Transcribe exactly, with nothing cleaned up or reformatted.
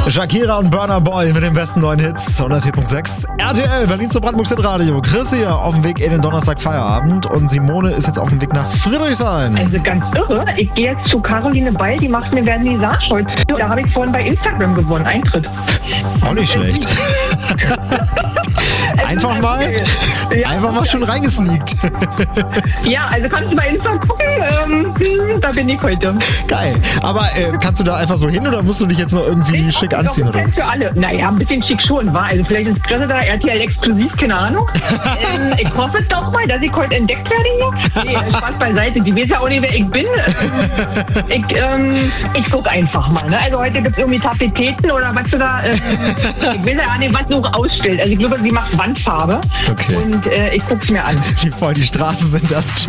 Shakira und Burna Boy mit den besten neuen Hits. hundertvier Komma sechs R T L, Berlin zum Brandenburg Radio. Chris hier auf dem Weg in den Donnerstag Feierabend und Simone ist jetzt auf dem Weg nach Friedrichshain. Also ganz irre. Ich gehe jetzt zu Caroline Beil, die macht eine Vernissage heute. Da habe ich vorhin bei Instagram gewonnen, Eintritt. Auch nicht schlecht. Einfach mal, ja, einfach mal schon reingesneakt. Ja, also kannst du bei Instagram gucken, ähm, da bin ich heute. Geil. Aber äh, kannst du da einfach so hin oder musst du dich jetzt noch irgendwie ich schick anziehen? Oder? Für alle. Naja, ein bisschen schick schon, war. Also vielleicht ist Presse da, R T L exklusiv, keine Ahnung. ähm, ich hoffe doch mal, dass ich heute entdeckt werde hier. Nee, Spaß beiseite. Die weiß ja auch nicht, wer ich bin. Ähm, ich ähm, ich gucke einfach mal. Ne? Also heute gibt es irgendwie Tapetäten oder was du da... Äh, ich weiß ja nicht, was du ausstellt. Also ich glaube, sie macht Wandfarbe. Okay. Und äh, ich gucke es mir an. Wie voll die Straßen sind das?